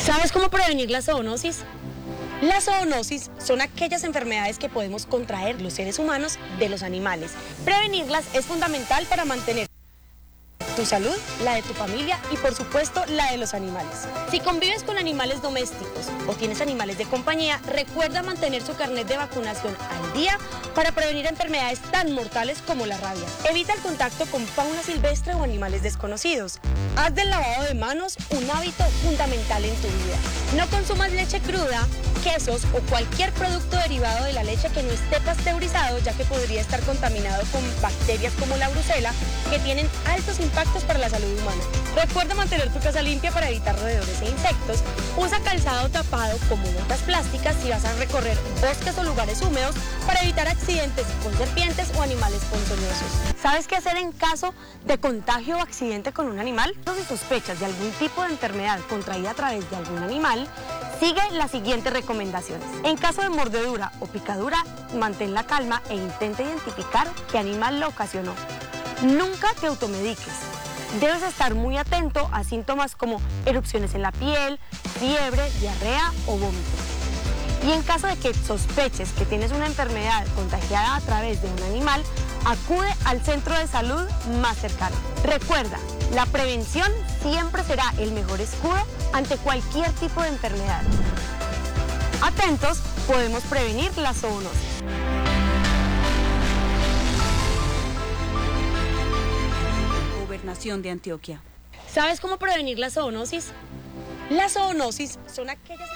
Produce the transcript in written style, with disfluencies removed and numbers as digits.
¿Sabes cómo prevenir la zoonosis? Las zoonosis son aquellas enfermedades que podemos contraer los seres humanos de los animales. Prevenirlas es fundamental para mantener tu salud, la de tu familia y por supuesto la de los animales. Si convives con animales domésticos o tienes animales de compañía, recuerda mantener su carnet de vacunación al día para prevenir enfermedades tan mortales como la rabia. Evita el contacto con fauna silvestre o animales desconocidos. Haz del lavado de manos un hábito fundamental en tu vida. No consumas leche cruda, quesos o cualquier producto derivado de la leche que no esté pasteurizado, ya que podría estar contaminado con bacterias como la brucela, que tienen altos impactos para la salud humana. Recuerda mantener tu casa limpia para evitar roedores e insectos. Usa calzado tapado como botas plásticas si vas a recorrer bosques o lugares húmedos para evitar accidentes con serpientes o animales ponzoñosos. ¿Sabes qué hacer en caso de contagio o accidente con un animal? Si sospechas de algún tipo de enfermedad contraída a través de algún animal, sigue las siguientes recomendaciones. En caso de mordedura o picadura, mantén la calma e intenta identificar qué animal lo ocasionó. Nunca te automediques. Debes estar muy atento a síntomas como erupciones en la piel, fiebre, diarrea o vómito. Y en caso de que sospeches que tienes una enfermedad contagiada a través de un animal, acude al centro de salud más cercano. Recuerda, la prevención siempre será el mejor escudo ante cualquier tipo de enfermedad. Atentos, podemos prevenir la zoonosis. Gobernación de Antioquia. ¿Sabes cómo prevenir la zoonosis? Las zoonosis son aquellas